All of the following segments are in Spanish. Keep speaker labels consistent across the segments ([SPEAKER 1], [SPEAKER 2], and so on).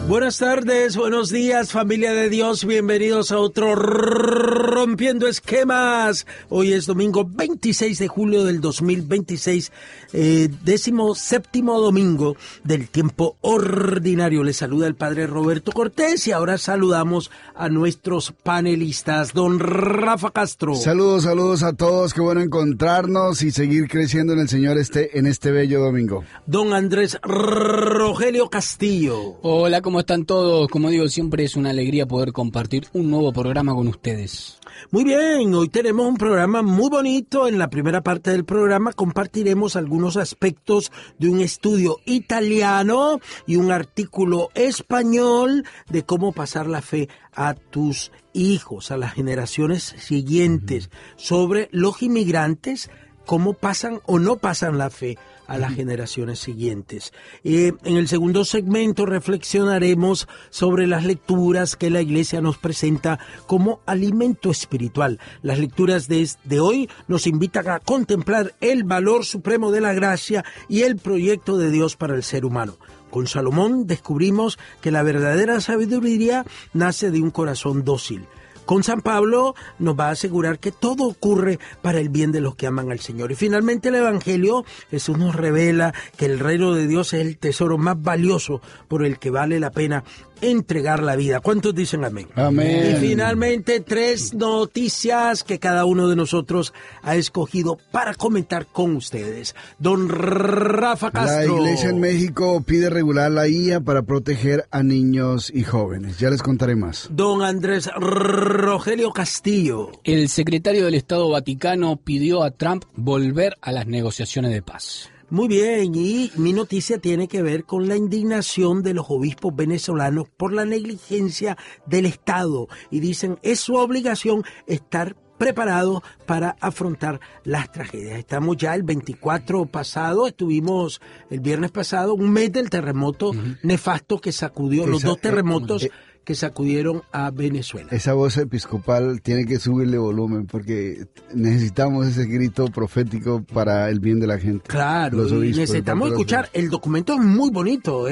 [SPEAKER 1] Buenas tardes, buenos días, familia de Dios, bienvenidos a otro Rompiendo Esquemas. Hoy es domingo 26 de julio del 2026, 17º domingo del tiempo ordinario. Les saluda el Padre Roberto Cortés y ahora saludamos a nuestros panelistas. Don Rafa Castro.
[SPEAKER 2] Saludos a todos, qué bueno encontrarnos y seguir creciendo en el Señor en este bello domingo.
[SPEAKER 1] Don Andrés Rogelio Castillo.
[SPEAKER 3] Hola, ¿cómo están todos? Como digo, siempre es una alegría poder compartir un nuevo programa con ustedes.
[SPEAKER 1] Muy bien, hoy tenemos un programa muy bonito. En la primera parte del programa compartiremos algunos aspectos de un estudio italiano y un artículo español de cómo pasar la fe a tus hijos, a las generaciones siguientes, sobre los inmigrantes, cómo pasan o no pasan la fe a las generaciones siguientes. En el segundo segmento reflexionaremos sobre las lecturas que la Iglesia nos presenta como alimento espiritual. Las lecturas de hoy nos invitan a contemplar el valor supremo de la gracia y el proyecto de Dios para el ser humano. Con Salomón descubrimos que la verdadera sabiduría nace de un corazón dócil. Con San Pablo nos va a asegurar que todo ocurre para el bien de los que aman al Señor. Y finalmente el Evangelio, Jesús nos revela que el reino de Dios es el tesoro más valioso por el que vale la pena entregar la vida. ¿Cuántos dicen amén?
[SPEAKER 2] Amén.
[SPEAKER 1] Y finalmente 3 noticias que cada uno de nosotros ha escogido para comentar con ustedes. Don Rafa Castro.
[SPEAKER 2] La Iglesia en México pide regular la IA para proteger a niños y jóvenes. Ya les contaré más.
[SPEAKER 1] Don Andrés Rogelio Castillo.
[SPEAKER 3] El secretario del Estado Vaticano pidió a Trump volver a las negociaciones de paz.
[SPEAKER 1] Muy bien, y mi noticia tiene que ver con la indignación de los obispos venezolanos por la negligencia del Estado. Y dicen, es su obligación estar preparados para afrontar las tragedias. Estamos ya el 24 pasado, estuvimos el viernes pasado, un mes del terremoto nefasto que sacudió, los dos terremotos que sacudieron a Venezuela.
[SPEAKER 2] Esa voz episcopal tiene que subirle volumen porque necesitamos ese grito profético para el bien de la gente.
[SPEAKER 1] Claro,
[SPEAKER 2] los obispos,
[SPEAKER 1] y necesitamos escuchar. El documento es muy bonito,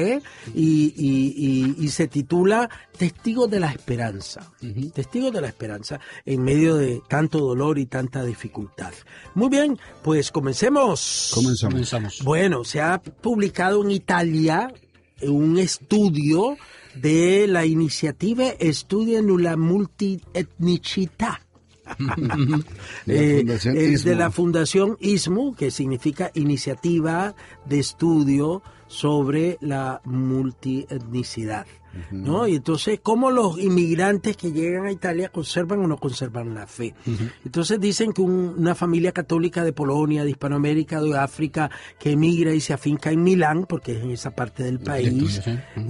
[SPEAKER 1] y se titula Testigos de la Esperanza. Testigos de la Esperanza en medio de tanto dolor y tanta dificultad. Muy bien, pues comencemos.
[SPEAKER 3] Comenzamos.
[SPEAKER 1] Bueno, se ha publicado en Italia un estudio de la iniciativa Studia nulla multietnicità. Es de la Fundación ISMU, que significa Iniciativa de Estudio sobre la Multietnicidad, ¿no? Y entonces, ¿cómo los inmigrantes que llegan a Italia conservan o no conservan la fe? Entonces dicen que una familia católica de Polonia, de Hispanoamérica, de África, que emigra y se afinca en Milán, porque es en esa parte del país,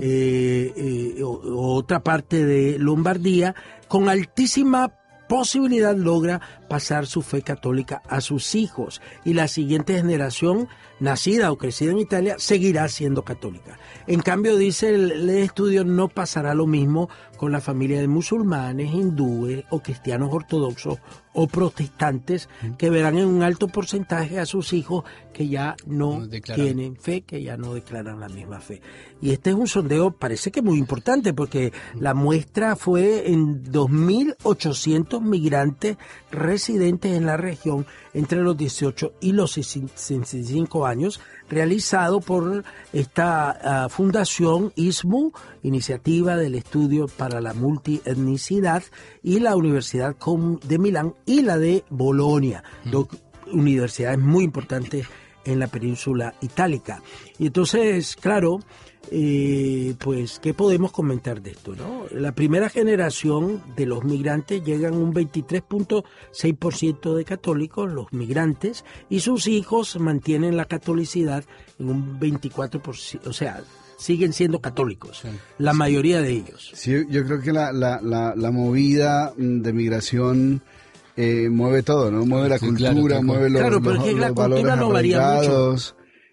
[SPEAKER 1] otra parte de Lombardía, con altísima posibilidad logra pasar su fe católica a sus hijos, y la siguiente generación, nacida o crecida en Italia, seguirá siendo católica. En cambio, dice el estudio, no pasará lo mismo con la familia de musulmanes, hindúes o cristianos ortodoxos o protestantes, que verán en un alto porcentaje a sus hijos que ya no tienen fe, que ya no declaran la misma fe. Y este es un sondeo, parece que muy importante, porque la muestra fue en 2.800 migrantes residentes en la región entre los 18 y los 65 años, realizado por esta fundación ISMU, Iniciativa del Estudio para la Multietnicidad, y la Universidad de Milán y la de Bolonia, dos universidades muy importantes en la península itálica. Y entonces, claro, pues, ¿qué podemos comentar de esto, no? La primera generación de los migrantes llegan un 23.6% de católicos, los migrantes, y sus hijos mantienen la catolicidad en un 24%, o sea, siguen siendo católicos, la mayoría de ellos.
[SPEAKER 2] Sí, yo creo que la movida de migración mueve todo, ¿no? Mueve la cultura, mueve los
[SPEAKER 1] pero es que la cultura
[SPEAKER 2] valores
[SPEAKER 1] no varía mucho.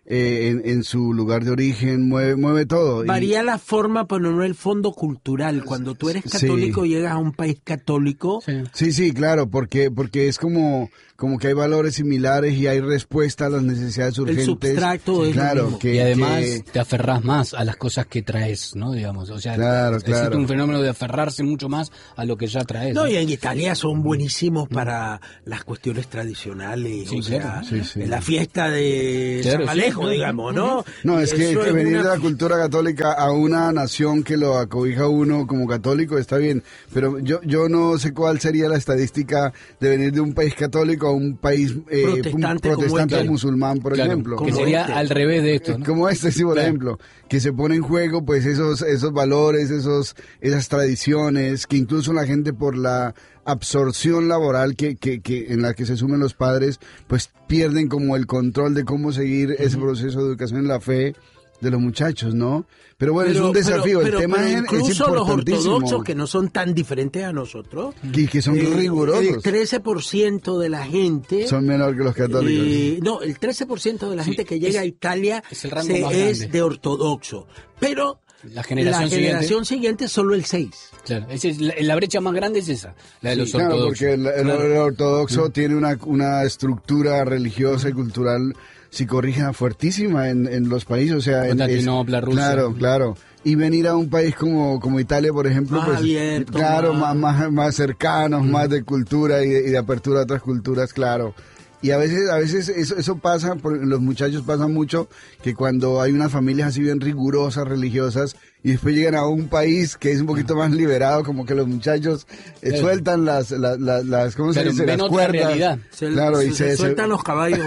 [SPEAKER 2] en su lugar de origen, mueve todo.
[SPEAKER 1] Varía la forma, pero no el fondo cultural. Cuando tú eres católico, llegas a un país católico.
[SPEAKER 2] Sí, claro, porque es como que hay valores similares y hay respuesta a las necesidades urgentes.
[SPEAKER 1] El substrato es
[SPEAKER 2] claro,
[SPEAKER 1] lo mismo.
[SPEAKER 3] Y además te aferrás más a las cosas que traes, ¿no? Digamos, o sea, existe un fenómeno de aferrarse mucho más a lo que ya traes.
[SPEAKER 1] No, y en Italia son buenísimos para las cuestiones tradicionales, en la fiesta de San Alejo, digamos, ¿no?
[SPEAKER 2] No, es que venir de la cultura católica a una nación que lo acobija uno como católico está bien, pero yo no sé cuál sería la estadística de venir de un país católico a un país protestante o musulmán, por ejemplo.
[SPEAKER 3] Que sería al revés de esto, ¿no?
[SPEAKER 2] Como sí, por ejemplo, que se pone en juego pues esos valores, esas tradiciones, que incluso la gente por la absorción laboral que en la que se sumen los padres, pues pierden como el control de cómo seguir ese proceso de educación en la fe de los muchachos, ¿no? Pero bueno, es un desafío. El tema es
[SPEAKER 1] incluso los
[SPEAKER 2] importantísimo.
[SPEAKER 1] ortodoxos, que no son tan diferentes a nosotros,
[SPEAKER 2] y que son rigurosos.
[SPEAKER 1] El 13% de la gente
[SPEAKER 2] son menor que los católicos.
[SPEAKER 1] No, el 13% de la gente que llega a Italia
[SPEAKER 3] es
[SPEAKER 1] de ortodoxo, pero
[SPEAKER 3] la generación
[SPEAKER 1] siguiente solo el 6%.
[SPEAKER 3] Claro, la brecha más grande es esa, la de los ortodoxos.
[SPEAKER 2] Porque el ortodoxo tiene una estructura religiosa y cultural psicorrígida fuertísima en los países, o sea,
[SPEAKER 3] Constantinopla, Rusia.
[SPEAKER 2] Claro. Y venir a un país como Italia, por ejemplo,
[SPEAKER 1] más
[SPEAKER 2] pues
[SPEAKER 1] abierto,
[SPEAKER 2] claro, más cercanos, más de cultura y de apertura a otras culturas, claro. Y a veces eso pasa, los muchachos pasa mucho, que cuando hay unas familias así bien rigurosas, religiosas, y después llegan a un país que es un poquito más liberado, como que los muchachos sueltan las ¿cómo se dice? Las cuerdas.
[SPEAKER 3] Realidad.
[SPEAKER 1] Se sueltan los caballos,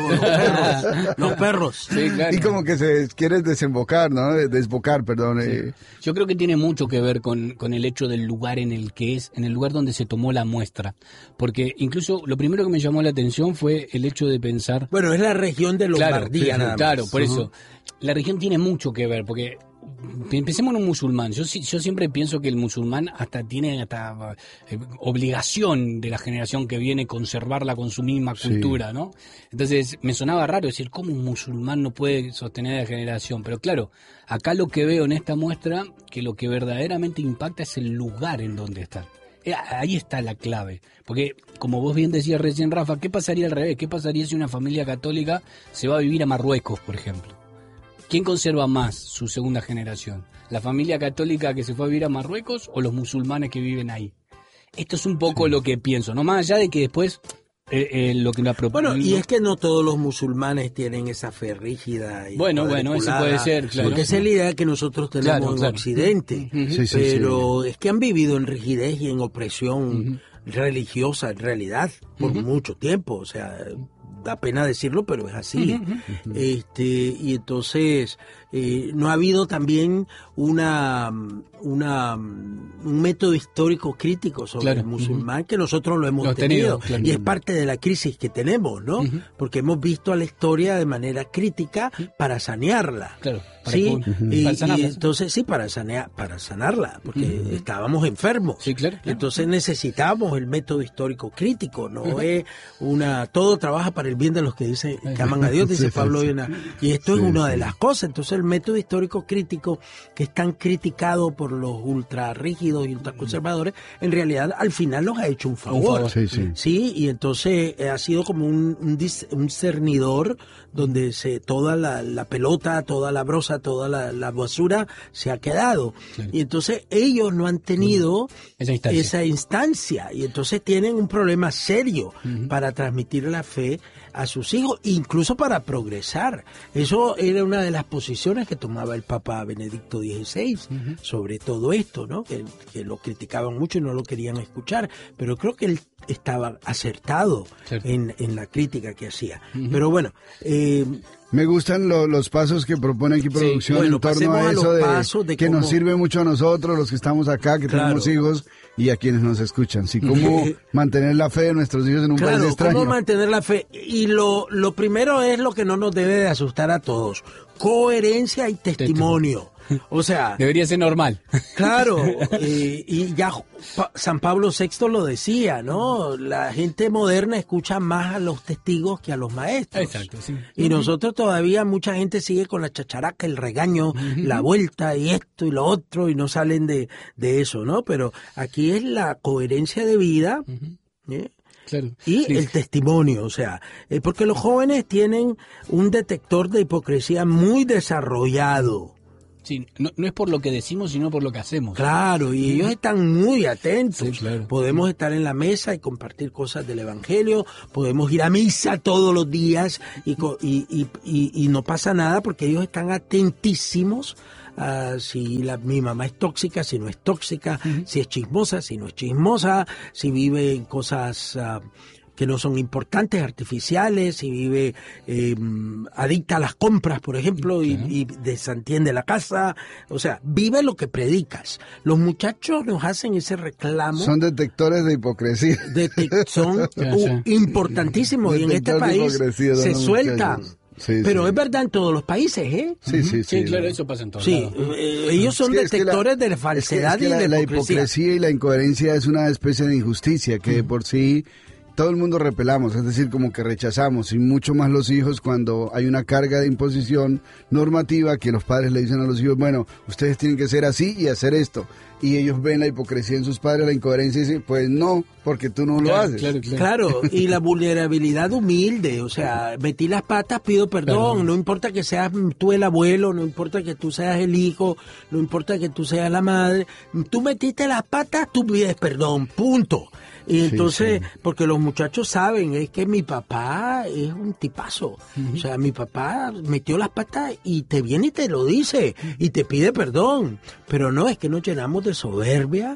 [SPEAKER 1] los perros.
[SPEAKER 3] Sí, claro.
[SPEAKER 2] Y como que se quieren desembocar, ¿no? Desbocar, perdón.
[SPEAKER 3] Sí. Yo creo que tiene mucho que ver con el hecho del lugar en el que es, en el lugar donde se tomó la muestra. Porque incluso lo primero que me llamó la atención fue el hecho de pensar...
[SPEAKER 1] Bueno, es la región de Lombardía, nada más.
[SPEAKER 3] Claro, por eso. La región tiene mucho que ver, porque... Empecemos en un musulmán. Yo siempre pienso que el musulmán tiene obligación de la generación que viene conservarla con su misma cultura, ¿no? Entonces me sonaba raro decir cómo un musulmán no puede sostener la generación. Pero claro, acá lo que veo en esta muestra, que lo que verdaderamente impacta es el lugar en donde están. Ahí está la clave, porque como vos bien decías recién, Rafa, ¿qué pasaría al revés? ¿Qué pasaría si una familia católica se va a vivir a Marruecos, por ejemplo? ¿Quién conserva más su segunda generación? ¿La familia católica que se fue a vivir a Marruecos o los musulmanes que viven ahí? Esto es un poco lo que pienso, no más allá de que después lo que nos propone.
[SPEAKER 1] Bueno, y es que no todos los musulmanes tienen esa fe rígida. Y
[SPEAKER 3] bueno, eso puede ser, claro.
[SPEAKER 1] Porque esa es la idea que nosotros tenemos en Occidente. Pero es que han vivido en rigidez y en opresión religiosa, en realidad, por mucho tiempo. O sea... Da pena decirlo, pero es así. Y entonces no ha habido también un método histórico crítico sobre el musulmán, que nosotros lo hemos tenido y es parte de la crisis que tenemos, ¿no? Porque hemos visto a la historia de manera crítica para sanearla.
[SPEAKER 3] Claro.
[SPEAKER 1] Sí, y entonces para sanarla, porque estábamos enfermos.
[SPEAKER 3] Sí, claro.
[SPEAKER 1] Entonces necesitamos el método histórico crítico, no es todo trabaja para el bien de los que aman a Dios, dice Pablo. Y esto es una de las cosas. Entonces el método histórico crítico, que es tan criticado por los ultra rígidos y ultra conservadores, en realidad al final nos ha hecho un favor. Sí, y entonces ha sido como un cernidor donde toda la pelota, toda la brosa, toda la basura se ha quedado. Y entonces ellos no han tenido esa instancia y entonces tienen un problema serio para transmitir la fe a sus hijos, incluso para progresar. Eso era una de las posiciones que tomaba el Papa Benedicto XVI sobre todo esto, ¿no? Que lo criticaban mucho y no lo querían escuchar, pero creo que él estaba acertado en la crítica que hacía. Pero bueno,
[SPEAKER 2] me gustan los pasos que propone aquí producción en torno a eso de que nos sirve mucho a nosotros, los que estamos acá, que tenemos hijos, y a quienes nos escuchan. Sí, cómo mantener la fe de nuestros hijos en un país extraño.
[SPEAKER 1] Cómo mantener la fe. Y lo primero es lo que no nos debe de asustar a todos: coherencia y testimonio. O sea,
[SPEAKER 3] debería ser normal.
[SPEAKER 1] claro, y ya San Pablo VI lo decía, ¿no? La gente moderna escucha más a los testigos que a los maestros.
[SPEAKER 3] Exacto, sí.
[SPEAKER 1] Y nosotros todavía, mucha gente sigue con la chacharaca, el regaño, la vuelta y esto y lo otro, y no salen de eso, ¿no? Pero aquí es la coherencia de vida, ¿eh?
[SPEAKER 3] Claro.
[SPEAKER 1] Y
[SPEAKER 3] Sí.
[SPEAKER 1] el testimonio, o sea, porque los jóvenes tienen un detector de hipocresía muy desarrollado.
[SPEAKER 3] Sí, no es por lo que decimos, sino por lo que hacemos.
[SPEAKER 1] Claro, y ellos están muy atentos.
[SPEAKER 3] Sí, claro.
[SPEAKER 1] Podemos estar en la mesa y compartir cosas del Evangelio, podemos ir a misa todos los días y no pasa nada porque ellos están atentísimos a si mi mamá es tóxica, si no es tóxica, si es chismosa, si no es chismosa, si vive en cosas que no son importantes, artificiales, si vive adicta a las compras, por ejemplo, y desentiende la casa. O sea, vive lo que predicas. Los muchachos nos hacen ese reclamo.
[SPEAKER 2] Son detectores de hipocresía.
[SPEAKER 1] Son importantísimos y en este
[SPEAKER 2] Detector de
[SPEAKER 1] país
[SPEAKER 2] hipocresía son
[SPEAKER 1] se
[SPEAKER 2] los
[SPEAKER 1] sueltan.
[SPEAKER 2] muchachos. Sí,
[SPEAKER 1] Pero
[SPEAKER 2] sí.
[SPEAKER 1] es verdad en todos los países, ¿eh?
[SPEAKER 3] Sí, claro, eso pasa en todos
[SPEAKER 1] Sí,
[SPEAKER 3] lados.
[SPEAKER 1] ellos son
[SPEAKER 2] Es que
[SPEAKER 1] detectores de falsedad
[SPEAKER 2] es que
[SPEAKER 1] y de
[SPEAKER 2] la
[SPEAKER 1] hipocresía.
[SPEAKER 2] hipocresía y la incoherencia es una especie de injusticia que de por sí todo el mundo repelamos, es decir, como que rechazamos, y mucho más los hijos cuando hay una carga de imposición normativa que los padres le dicen a los hijos, bueno, ustedes tienen que ser así y hacer esto. Y ellos ven la hipocresía en sus padres, la incoherencia, y dicen, pues no, porque tú no lo haces.
[SPEAKER 1] Claro, y la vulnerabilidad humilde, o sea, metí las patas, pido perdón, no importa que seas tú el abuelo, no importa que tú seas el hijo, no importa que tú seas la madre, tú metiste las patas, tú pides perdón, punto. Y entonces, porque los muchachos saben, es que mi papá es un tipazo. O sea, mi papá metió las patas y te viene y te lo dice y te pide perdón. Pero no, es que nos llenamos de soberbia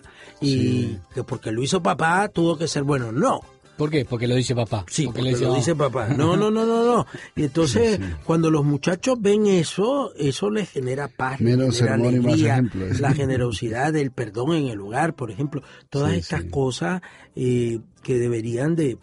[SPEAKER 1] y que porque lo hizo papá tuvo que ser bueno. No.
[SPEAKER 3] ¿Por qué? Porque lo dice papá.
[SPEAKER 1] Sí, porque
[SPEAKER 3] le
[SPEAKER 1] lo dice papá. No. Y entonces, cuando los muchachos ven eso les genera paz,
[SPEAKER 2] Menos
[SPEAKER 1] les genera
[SPEAKER 2] sermón y más
[SPEAKER 1] alegría,
[SPEAKER 2] ejemplos.
[SPEAKER 1] la generosidad, el perdón en el hogar, por ejemplo. Todas estas cosas que deberían de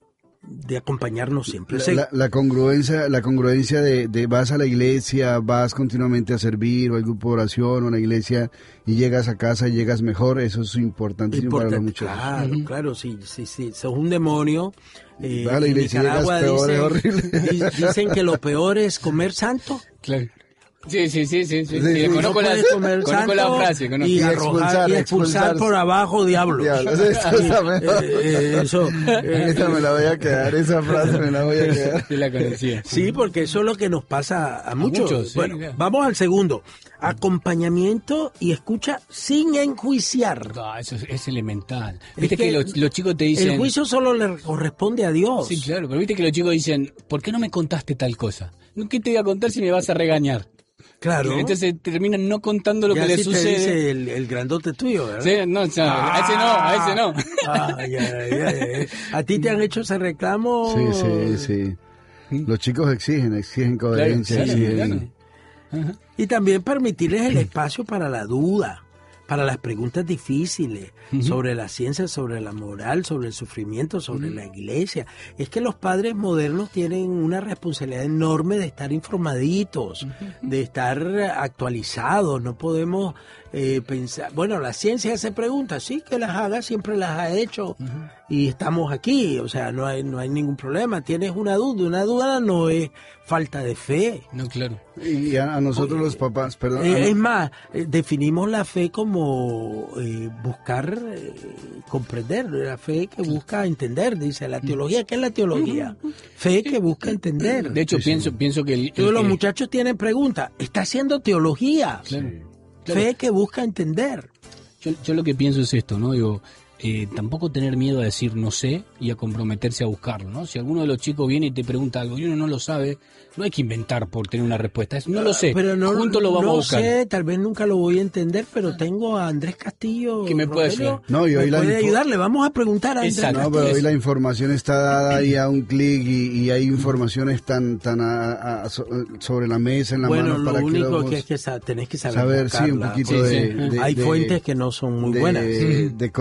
[SPEAKER 1] acompañarnos siempre.
[SPEAKER 2] La congruencia de vas a la iglesia, vas continuamente a servir, o al grupo de oración, o a la iglesia, y llegas a casa y llegas mejor, eso es importantísimo para los muchachos.
[SPEAKER 1] Claro, sí, sos un demonio.
[SPEAKER 2] Vas a la iglesia y llegas peor, es horrible.
[SPEAKER 1] Dicen que lo peor es comer santo.
[SPEAKER 3] Claro. Sí.
[SPEAKER 1] Conozco la
[SPEAKER 3] frase.
[SPEAKER 1] Y expulsar por abajo diablos.
[SPEAKER 2] Esa me la voy a quedar, esa frase me la voy a quedar.
[SPEAKER 3] Sí, la conocía.
[SPEAKER 1] Sí, porque eso es lo que nos pasa a muchos.
[SPEAKER 3] Sí,
[SPEAKER 1] bueno,
[SPEAKER 3] claro.
[SPEAKER 1] vamos al segundo. Acompañamiento y escucha sin enjuiciar.
[SPEAKER 3] Eso es elemental.
[SPEAKER 1] Es
[SPEAKER 3] Viste que los chicos te dicen...
[SPEAKER 1] El juicio solo le corresponde a Dios.
[SPEAKER 3] Sí, claro, pero viste que los chicos dicen, ¿por qué no me contaste tal cosa? ¿Qué te voy a contar si me vas a regañar?
[SPEAKER 1] Claro.
[SPEAKER 3] Entonces terminan no contando lo
[SPEAKER 1] ya
[SPEAKER 3] que les
[SPEAKER 1] sí
[SPEAKER 3] sucede.
[SPEAKER 1] Te dice el grandote tuyo, ¿verdad?
[SPEAKER 3] Sí, no, a ese no.
[SPEAKER 1] ¿A ti te han hecho ese reclamo?
[SPEAKER 2] Sí. Los chicos exigen coherencia,
[SPEAKER 3] Claro,
[SPEAKER 2] exigen...
[SPEAKER 3] Ajá.
[SPEAKER 1] Y también permitirles el espacio para la duda, para las preguntas difíciles sobre la ciencia, sobre la moral, sobre el sufrimiento, sobre la iglesia. Es que los padres modernos tienen una responsabilidad enorme de estar informaditos, de estar actualizados. No podemos pensar, bueno, la ciencia hace preguntas, sí que las haga, siempre las ha hecho y estamos aquí, o sea, no hay ningún problema. Tienes una duda no es falta de fe.
[SPEAKER 3] No, claro.
[SPEAKER 2] Y a nosotros los papás, perdón.
[SPEAKER 1] Es más, definimos la fe como buscar comprender, la fe que busca entender, dice la teología. ¿Qué es la teología? Fe que busca entender.
[SPEAKER 3] De hecho, pienso que...
[SPEAKER 1] Todos los muchachos tienen preguntas. Está haciendo teología.
[SPEAKER 3] Claro.
[SPEAKER 1] Fe que busca entender.
[SPEAKER 3] Yo lo que pienso es esto, ¿no? Digo, tampoco tener miedo a decir no sé y a comprometerse a buscarlo, ¿no? Si alguno de los chicos viene y te pregunta algo y uno no lo sabe, no hay que inventar por tener una respuesta. No lo sé,
[SPEAKER 1] pero
[SPEAKER 3] juntos lo vamos a buscar.
[SPEAKER 1] No sé, tal vez nunca lo voy a entender, pero tengo a Andrés Castillo.
[SPEAKER 3] ¿Qué me puede
[SPEAKER 1] Rogelio,
[SPEAKER 3] ayudar?
[SPEAKER 2] No, y hoy
[SPEAKER 1] me puede ayudar, le vamos a preguntar a Andrés
[SPEAKER 3] Exacto.
[SPEAKER 2] No, pero hoy la información está dada ahí a un clic y hay informaciones tan sobre la mesa, en la mano.
[SPEAKER 1] Bueno,
[SPEAKER 2] para
[SPEAKER 1] lo único
[SPEAKER 2] que
[SPEAKER 1] que es que tenés que saber
[SPEAKER 2] sí, un
[SPEAKER 1] buscarla,
[SPEAKER 2] poquito
[SPEAKER 1] porque hay fuentes que no son muy buenas.
[SPEAKER 2] de conocimiento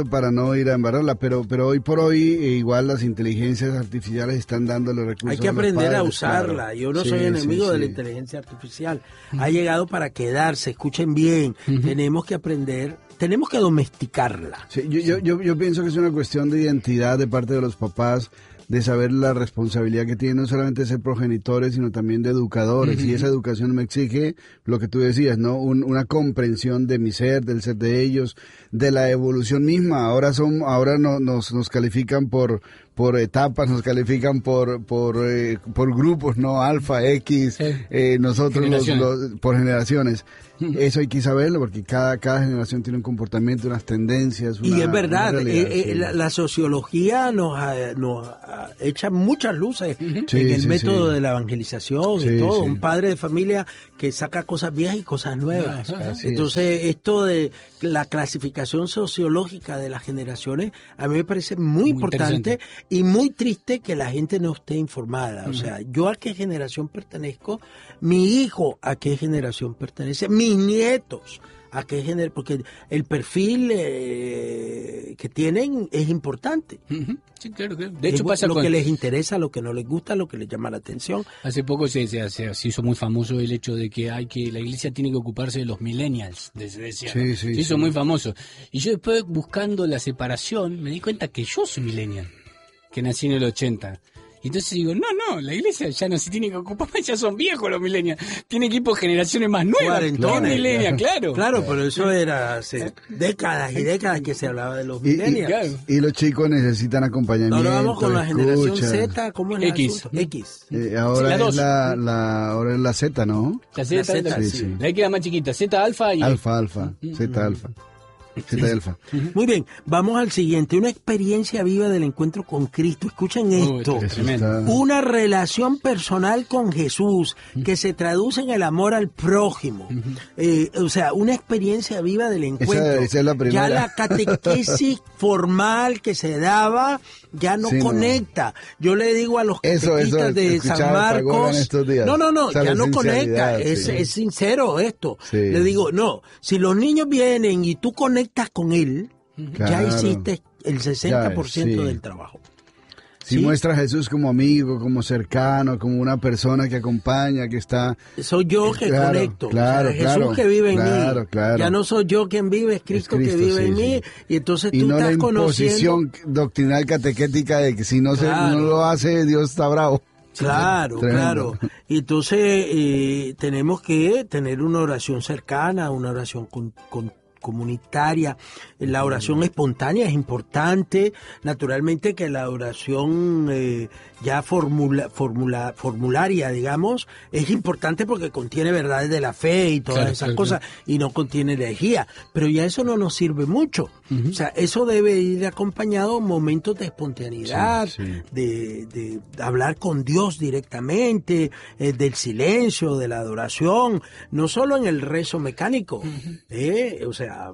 [SPEAKER 2] para no ir a embarrarla, pero hoy por hoy igual las inteligencias artificiales están dando los recursos.
[SPEAKER 1] Hay que aprender a
[SPEAKER 2] padres,
[SPEAKER 1] usarla.
[SPEAKER 2] claro.
[SPEAKER 1] Yo no soy enemigo de la inteligencia artificial. Ha llegado para quedarse, escuchen bien. Tenemos que aprender, tenemos que domesticarla.
[SPEAKER 2] Sí, yo pienso que es una cuestión de identidad de parte de los papás, de saber la responsabilidad que tienen, no solamente de ser progenitores, sino también de educadores. Y esa educación me exige lo que tú decías, ¿no? Una comprensión de mi ser, del ser de ellos, de la evolución misma. Ahora nos califican por etapas, nos califican por grupos, ¿no? Alfa, X, nosotros por generaciones. Eso hay que saberlo porque cada generación tiene un comportamiento, unas tendencias.
[SPEAKER 1] Y es verdad, la sociología nos echa muchas luces en el método de la evangelización y todo. Un padre de familia que saca cosas viejas y cosas nuevas. Entonces, esto de la clasificación sociológica de las generaciones, a mí me parece muy importante y muy triste que la gente no esté informada. O sea, yo a qué generación pertenezco, mi hijo a qué generación pertenece, mis nietos a qué generación, porque el perfil que tienen es importante.
[SPEAKER 3] Sí, claro. De hecho, pasa
[SPEAKER 1] lo que les interesa, lo que no les gusta, lo que les llama la atención.
[SPEAKER 3] Hace poco se hizo muy famoso el hecho de que la iglesia tiene que ocuparse de los millennials, se decía, ¿no? Se hizo muy famoso. Y yo después, buscando la separación, me di cuenta que yo soy millennial, que nací en el 80. Y entonces digo, no, la iglesia ya no se tiene que ocupar, ya son viejos los millennials. Tiene que ir por generaciones más nuevas. Claro,
[SPEAKER 1] pero eso era hace décadas y décadas que se hablaba de los millennials.
[SPEAKER 2] Y los chicos necesitan acompañamiento.
[SPEAKER 1] Ahora vamos con la generación Z, ¿cómo es
[SPEAKER 3] X.
[SPEAKER 1] X.
[SPEAKER 2] Ahora es la Z, ¿no?
[SPEAKER 3] La Z, sí. La que era más chiquita, Z alfa y...
[SPEAKER 2] Alfa, Z alfa.
[SPEAKER 1] Muy bien, vamos al siguiente. Una experiencia viva del encuentro con Cristo. Escuchen esto. Una relación personal con Jesús que se traduce en el amor al prójimo. O sea, una experiencia viva del encuentro.
[SPEAKER 2] Esa es la primera.
[SPEAKER 1] Ya la catequesis formal que se daba ya no conecta. Yo le digo a los catequistas de San Marcos, no, ya no conecta. Es sincero esto. Le digo, no, si los niños vienen y tú conectas con él, ya hiciste el 60% del trabajo.
[SPEAKER 2] Si muestra a Jesús como amigo, como cercano, como una persona que acompaña, que está...
[SPEAKER 1] Soy yo que conecto. Jesús que vive en mí. Ya no soy yo quien vive, es Cristo que vive en mí. Y entonces tú estás conociendo... Y no la imposición
[SPEAKER 2] doctrinal catequética de que si no lo hace, Dios está bravo.
[SPEAKER 1] Claro. Y entonces tenemos que tener una oración cercana, una oración comunitaria. La oración espontánea es importante. Naturalmente que la oración ya formularia, digamos, es importante porque contiene verdades de la fe y todas esas cosas, y no contiene herejía. Pero ya eso no nos sirve mucho. O sea, eso debe ir acompañado de momentos de espontaneidad, de hablar con Dios directamente, del silencio, de la adoración, no solo en el rezo mecánico. O sea,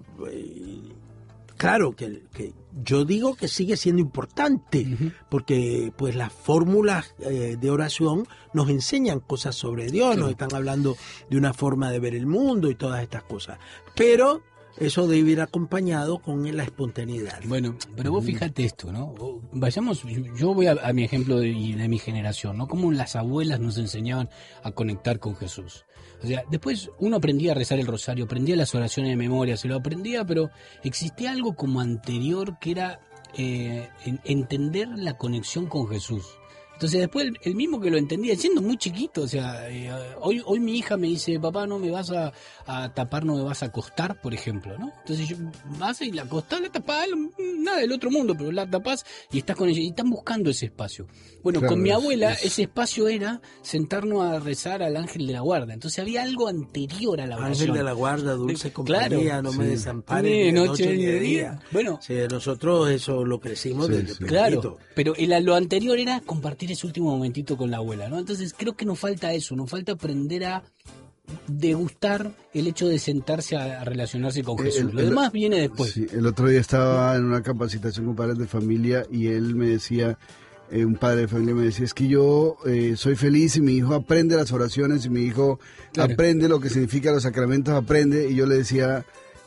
[SPEAKER 1] claro que yo digo que sigue siendo importante, porque pues las fórmulas de oración nos enseñan cosas sobre Dios, nos están hablando de una forma de ver el mundo y todas estas cosas, pero eso debe ir acompañado con la espontaneidad.
[SPEAKER 3] Bueno, pero vos fíjate esto, ¿no? Yo voy a mi ejemplo de mi generación, ¿no? Cómo las abuelas nos enseñaban a conectar con Jesús. O sea, después uno aprendía a rezar el rosario, aprendía las oraciones de memoria, se lo aprendía, pero existía algo como anterior que era entender la conexión con Jesús. Entonces después el mismo que lo entendía, siendo muy chiquito, o sea, hoy mi hija me dice, papá, no me vas a tapar, no me vas a acostar, por ejemplo, ¿no? Entonces yo vas y la acostás, la tapás, nada del otro mundo, pero la tapás y estás con ella, y están buscando ese espacio. Bueno, con mi abuela ese espacio era sentarnos a rezar al ángel de la guarda, entonces había algo anterior a la oración.
[SPEAKER 1] Ángel de la guarda, dulce compañía, no me desampares ni de noche ni de día. Bueno, nosotros eso lo crecimos desde pequeñito.
[SPEAKER 3] Claro, pero lo anterior era compartir ese último momentito con la abuela, ¿no? Entonces creo que nos falta eso, nos falta aprender a degustar el hecho de sentarse a relacionarse con Jesús. Lo demás viene después.
[SPEAKER 2] Sí, el otro día estaba en una capacitación con padres de familia y él me decía, un padre de familia me decía, es que yo soy feliz y mi hijo aprende las oraciones y mi hijo aprende lo que significa los sacramentos, aprende, y yo le decía,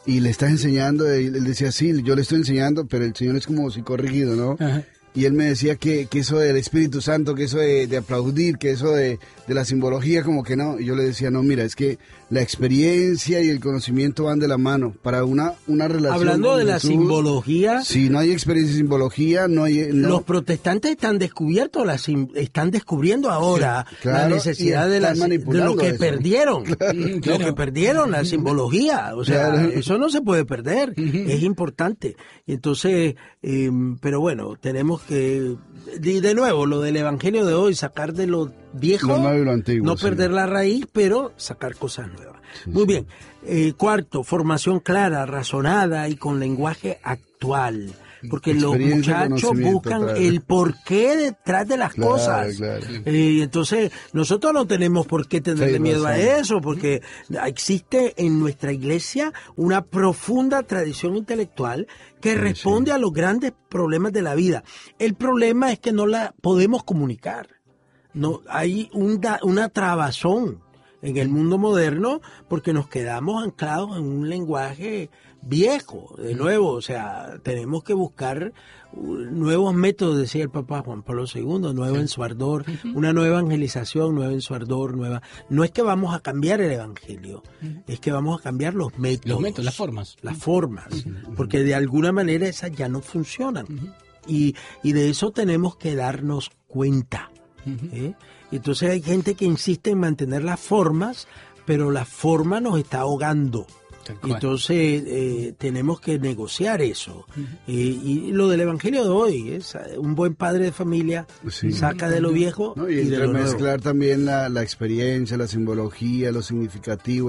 [SPEAKER 2] y le estás enseñando, y él decía, sí, yo le estoy enseñando, pero el Señor es como psicorrígido, ¿no?
[SPEAKER 3] Ajá.
[SPEAKER 2] Y él me decía que eso del Espíritu Santo, que eso de aplaudir, que eso de la simbología, como que no. Y yo le decía, no, mira, es que la experiencia y el conocimiento van de la mano. Para una relación
[SPEAKER 1] Hablando
[SPEAKER 2] con
[SPEAKER 1] de la
[SPEAKER 2] Jesús,
[SPEAKER 1] simbología,
[SPEAKER 2] si no hay experiencia y simbología, no hay... No.
[SPEAKER 1] los protestantes están están descubriendo ahora
[SPEAKER 2] claro,
[SPEAKER 1] la necesidad de lo que
[SPEAKER 2] eso.
[SPEAKER 1] perdieron.
[SPEAKER 3] Claro.
[SPEAKER 1] Lo que perdieron, la simbología. O sea,
[SPEAKER 2] Claro.
[SPEAKER 1] eso no se puede perder. Es importante. Y entonces, pero bueno, tenemos que... Y de nuevo, lo del evangelio de hoy, sacar de lo viejo,
[SPEAKER 2] Lo nuevo y lo antiguo,
[SPEAKER 1] no
[SPEAKER 2] sí.
[SPEAKER 1] perder la raíz, pero sacar cosas nuevas. Muy bien. Cuarto, formación clara, razonada y con lenguaje actual. Porque los
[SPEAKER 2] Experiencia,
[SPEAKER 1] muchachos
[SPEAKER 2] conocimiento,
[SPEAKER 1] buscan
[SPEAKER 2] claro.
[SPEAKER 1] el porqué detrás de las
[SPEAKER 2] Claro,
[SPEAKER 1] cosas.
[SPEAKER 2] claro.
[SPEAKER 1] Entonces, nosotros no tenemos por qué tenerle
[SPEAKER 2] Sí,
[SPEAKER 1] miedo a
[SPEAKER 2] razón.
[SPEAKER 1] eso, porque existe en nuestra iglesia una profunda tradición intelectual que responde a los grandes problemas de la vida. El problema es que no la podemos comunicar. No, hay una trabazón en el mundo moderno porque nos quedamos anclados en un lenguaje viejo, de nuevo, o sea, tenemos que buscar nuevos métodos, decía el Papa Juan Pablo II, nuevo en su ardor, una nueva evangelización, nueva en su ardor, nueva. No es que vamos a cambiar el evangelio, es que vamos a cambiar los métodos.
[SPEAKER 3] Los métodos, las formas.
[SPEAKER 1] Las formas, porque de alguna manera esas ya no funcionan. Y de eso tenemos que darnos cuenta. Entonces hay gente que insiste en mantener las formas, pero la forma nos está ahogando. Entonces tenemos que negociar eso. Y lo del evangelio de hoy es un buen padre de familia saca de lo viejo
[SPEAKER 2] ¿no?
[SPEAKER 1] y de lo nuevo.
[SPEAKER 2] Mezclar también la experiencia, la simbología, lo significativo,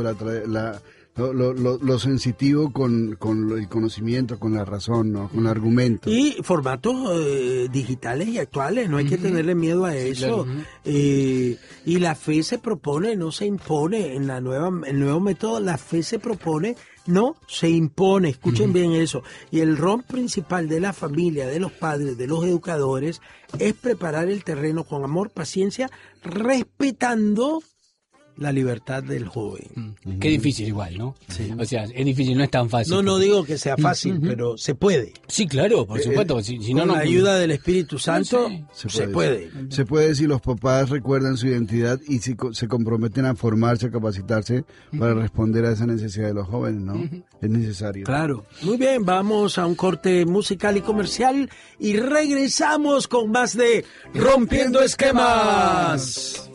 [SPEAKER 2] lo sensitivo con el conocimiento, con la razón, ¿no? Con el argumento.
[SPEAKER 1] Y formatos digitales y actuales, no hay que tenerle miedo a eso.
[SPEAKER 3] Claro.
[SPEAKER 1] Y la fe se propone, no se impone. En el nuevo método, la fe se propone, no se impone. Escuchen bien eso. Y el rol principal de la familia, de los padres, de los educadores, es preparar el terreno con amor, paciencia, respetando la libertad del joven.
[SPEAKER 3] Qué difícil igual, ¿no?
[SPEAKER 1] Sí.
[SPEAKER 3] O sea, es difícil, no es tan fácil.
[SPEAKER 1] No digo que sea fácil, pero se puede.
[SPEAKER 3] Sí, claro, por supuesto. Si no,
[SPEAKER 1] Con
[SPEAKER 3] no,
[SPEAKER 1] la ayuda del Espíritu Santo,
[SPEAKER 3] sí.
[SPEAKER 1] se puede.
[SPEAKER 2] Se puede si los papás recuerdan su identidad y si se comprometen a formarse, a capacitarse para responder a esa necesidad de los jóvenes, ¿no? Es necesario.
[SPEAKER 1] Claro. Muy bien, vamos a un corte musical y comercial y regresamos con más de Rompiendo Esquemas.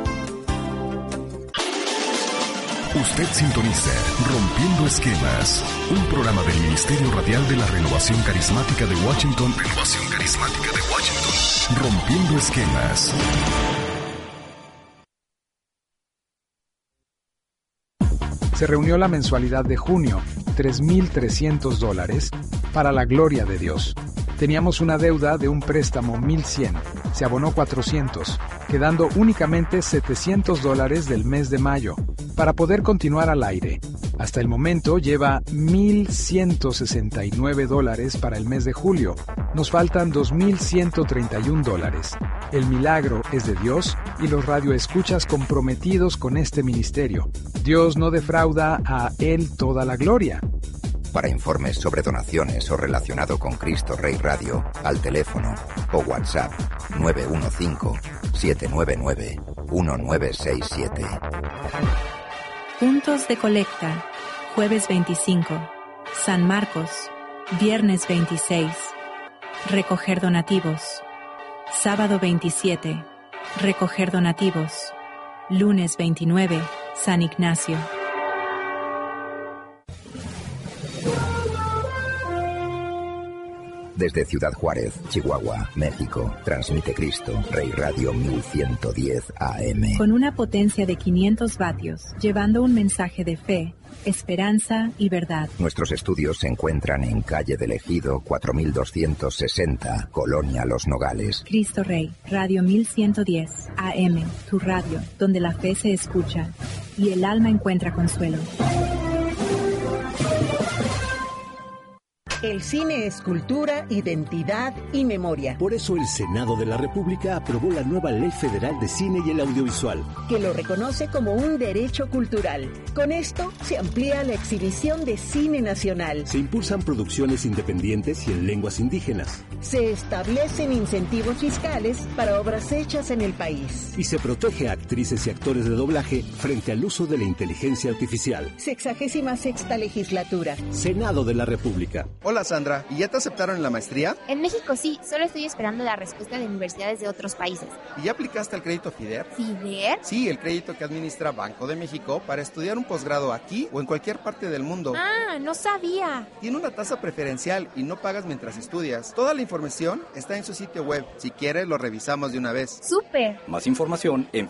[SPEAKER 4] Usted sintoniza Rompiendo Esquemas, un programa del Ministerio Radial de la Renovación Carismática de Washington. Rompiendo Esquemas.
[SPEAKER 5] Se reunió la mensualidad de junio, $3,300, para la gloria de Dios. Teníamos una deuda de un préstamo 1,100, se abonó 400, quedando únicamente $700 del mes de mayo, para poder continuar al aire. Hasta el momento lleva $1,169 para el mes de julio. Nos faltan $2,131. El milagro es de Dios y los radioescuchas comprometidos con este ministerio. Dios no defrauda a Él toda la gloria.
[SPEAKER 6] Para informes sobre donaciones o relacionado con Cristo Rey Radio, al teléfono o WhatsApp 915-799-1967.
[SPEAKER 7] Puntos de colecta. Jueves 25. San Marcos. Viernes 26. Recoger donativos. Sábado 27. Recoger donativos. Lunes 29. San Ignacio.
[SPEAKER 6] Desde Ciudad Juárez, Chihuahua, México, transmite Cristo Rey Radio 1110 AM.
[SPEAKER 7] Con una potencia de 500 vatios, llevando un mensaje de fe, esperanza y verdad.
[SPEAKER 6] Nuestros estudios se encuentran en calle del Ejido 4260, Colonia Los Nogales.
[SPEAKER 7] Cristo Rey, Radio 1110 AM, tu radio, donde la fe se escucha y el alma encuentra consuelo.
[SPEAKER 8] El cine es cultura, identidad y memoria.
[SPEAKER 9] Por eso el Senado de la República aprobó la nueva Ley Federal de Cine y el Audiovisual,
[SPEAKER 8] que lo reconoce como un derecho cultural. Con esto se amplía la exhibición de cine nacional.
[SPEAKER 9] Se impulsan producciones independientes y en lenguas indígenas.
[SPEAKER 8] Se establecen incentivos fiscales para obras hechas en el país.
[SPEAKER 9] Y se protege a actrices y actores de doblaje frente al uso de la inteligencia artificial.
[SPEAKER 8] 66ª legislatura.
[SPEAKER 9] Senado de la República.
[SPEAKER 10] Hola Sandra, ¿y ya te aceptaron en la maestría?
[SPEAKER 11] En México sí, solo estoy esperando la respuesta de universidades de otros países.
[SPEAKER 10] ¿Y ya aplicaste al crédito FIDER?
[SPEAKER 11] ¿FIDER?
[SPEAKER 10] Sí, el crédito que administra Banco de México para estudiar un posgrado aquí o en cualquier parte del mundo.
[SPEAKER 11] Ah, no sabía.
[SPEAKER 10] Tiene una tasa preferencial y no pagas mientras estudias. Toda la información está en su sitio web. Si quieres, lo revisamos de una vez.
[SPEAKER 11] ¡Súper!
[SPEAKER 12] Más información en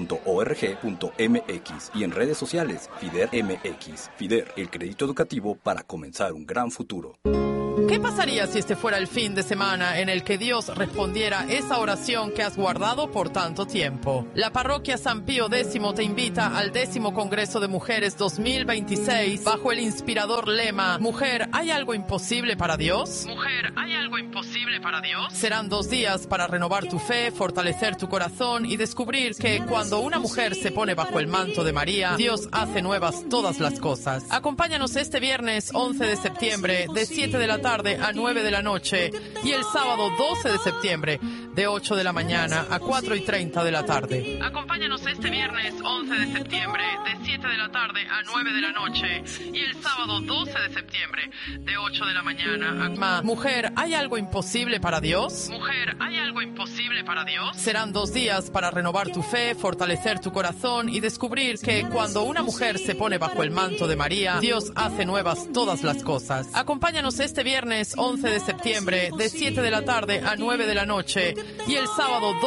[SPEAKER 12] fider.org.mx y en redes sociales FIDER MX. FIDER, el crédito educativo para comenzar un gran futuro.
[SPEAKER 13] ¿Qué pasaría si este fuera el fin de semana en el que Dios respondiera esa oración que has guardado por tanto tiempo? La parroquia San Pío X te invita al 10º Congreso de Mujeres 2026 bajo el inspirador lema Mujer, ¿hay algo imposible para Dios? Mujer, ¿hay algo imposible para Dios? Serán 2 días para renovar tu fe, fortalecer tu corazón y descubrir que cuando una mujer se pone bajo el manto de María, Dios hace nuevas todas las cosas. Acompáñanos este viernes 11 de septiembre de 7 de la tarde a 9 de la noche y el sábado 12 de septiembre de 8 de la mañana a 4:30 de la tarde. Acompáñanos este viernes 11 de septiembre de 7 de la tarde a 9 de la noche y el sábado 12 de septiembre de 8 de la mañana a... Mujer, ¿hay algo imposible para Dios? Mujer, ¿hay algo imposible para Dios? Serán 2 días para renovar tu fe, fortalecer tu corazón y descubrir que cuando una mujer se pone bajo el manto de María, Dios hace nuevas todas las cosas. Acompáñanos este viernes 11 de septiembre de 7 de la tarde a 9 de la noche y el sábado